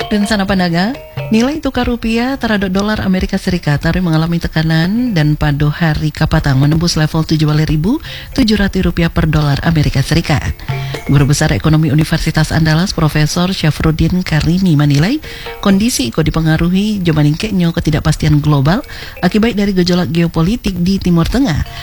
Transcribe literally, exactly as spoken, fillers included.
Dan sana pandaga, nilai tukar rupiah terhadap dolar Amerika Serikat hari mengalami tekanan dan pada hari kapatang menembus level tujuh belas ribu tujuh ratus rupiah per dolar Amerika Serikat. Guru Besar Ekonomi Universitas Andalas Profesor Syafruddin Karimi menilai kondisi ikut dipengaruhi jamaningkeknya ketidakpastian global akibat dari gejolak geopolitik di Timur Tengah